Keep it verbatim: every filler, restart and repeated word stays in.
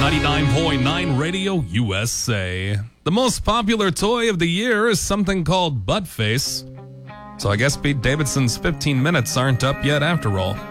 ninety-nine point nine Radio U S A. The most popular toy of the year is something called Buttface. So I guess Pete Davidson's fifteen minutes aren't up yet after all.